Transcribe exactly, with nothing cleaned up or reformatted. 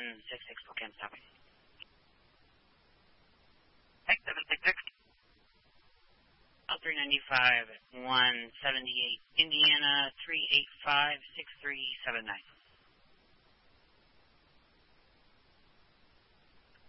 seven six six, Spokane stopping. X seven six six. L three ninety-five, one seventy-eight, Indiana, three eight five, six three seven nine.